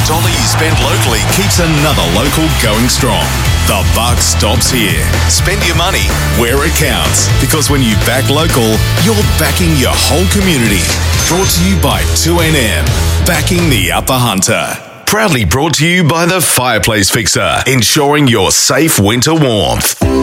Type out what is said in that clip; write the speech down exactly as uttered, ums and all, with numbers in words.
dollar you spend locally keeps another local going strong. The buck stops here. Spend your money where it counts. Because when you back local, you're backing your whole community. Brought to you by two N M. Backing the Upper Hunter. Proudly brought to you by the Fireplace Fixer. Ensuring your safe winter warmth.